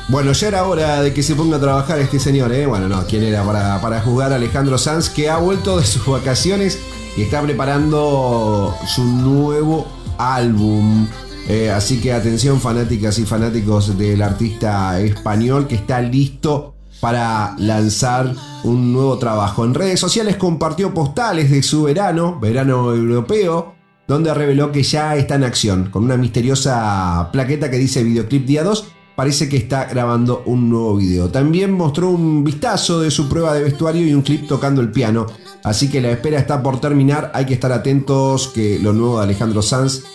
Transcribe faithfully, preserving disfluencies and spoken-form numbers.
Bueno, ya era hora de que se ponga a trabajar este señor, ¿eh? Bueno, no, ¿quién era para, para juzgar a Alejandro Sanz, que ha vuelto de sus vacaciones y está preparando su nuevo álbum? Eh, así que atención, fanáticas y fanáticos del artista español, que está listo para lanzar un nuevo trabajo. En redes sociales compartió postales de su verano, verano europeo, donde reveló que ya está en acción, con una misteriosa plaqueta que dice videoclip día dos. Parece que está grabando un nuevo video. También mostró un vistazo de su prueba de vestuario y un clip tocando el piano. Así que la espera está por terminar. Hay que estar atentos que lo nuevo de Alejandro Sanz